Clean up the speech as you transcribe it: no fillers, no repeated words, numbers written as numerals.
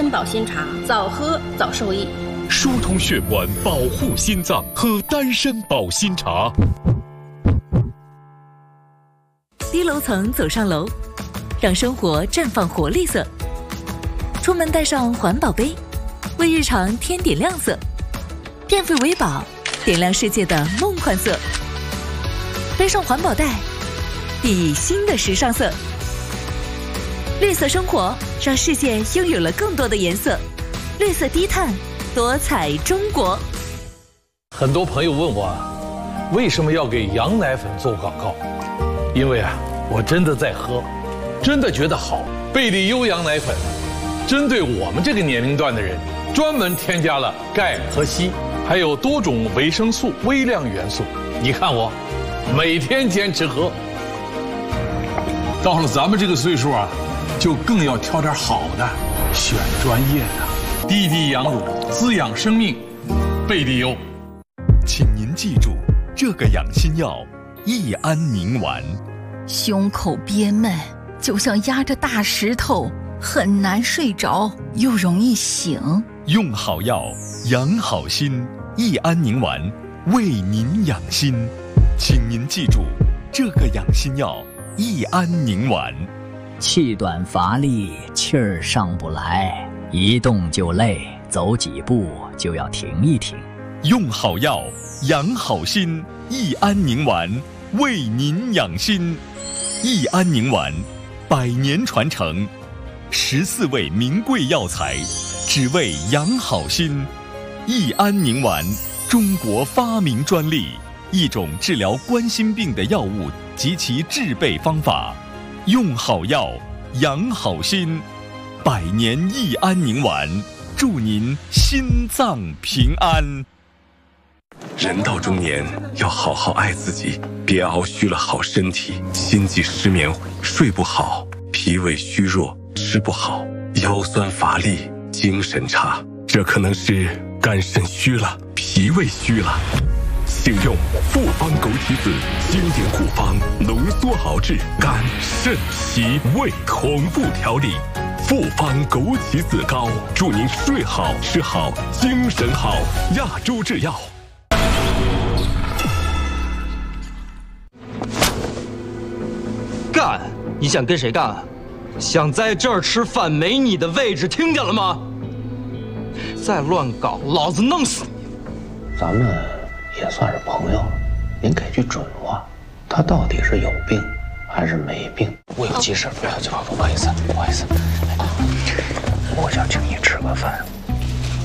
参保心茶，早喝早受益。 疏通血管，保护心脏，喝丹参保心茶。 低楼层走上楼，让生活绽放活力色。出门带上环保杯，为日常添点亮色。电费为宝，点亮世界的梦幻色。背上环保袋，熠熠新的时尚色。绿色生活，让世界拥有了更多的颜色。绿色低碳，多彩中国。 很多朋友问我，为什么要给羊奶粉做广告？因为我真的在喝，真的觉得好。贝利优羊奶粉，针对我们这个年龄段的人，专门添加了钙和硒，还有多种维生素、微量元素。你看我，每天坚持喝。到了咱们这个岁数就更要挑点好的，选专业的。滴滴羊乳，滋养生命，贝利优。 请您记住，这个养心药益安宁丸。 胸口憋闷，就像压着大石头，很难睡着，又容易醒。 用好药，养好心，益安宁丸为您养心。请您记住，这个养心药益安宁丸。 气短乏力，气儿上不来，一动就累，走几步就要停一停。 用好药，养好心，益安宁丸为您养心。益安宁丸，100年传承，14味名贵药材，只为养好心。益安宁丸，中国发明专利，一种治疗冠心病的药物及其制备方法。用好药，养好心，100年益安宁丸，祝您心脏平安。 人到中年，要好好爱自己，别熬虚了好身体，心悸失眠，睡不好，脾胃虚弱，吃不好，腰酸乏力，精神差，这可能是肝肾虚了，脾胃虚了。请用复方枸杞子经典护方，浓缩熬制肝肾脾胃同步调理。复方枸杞子膏，祝您睡好吃好精神好。亚洲制药。 干！你想跟谁干？想在这儿吃饭没你的位置，听见了吗？再乱搞，老子弄死你！ 咱们也算是朋友了，您给句准话，他到底是有病还是没病？我有急事，不好意思，不好意思，我想请你吃个饭。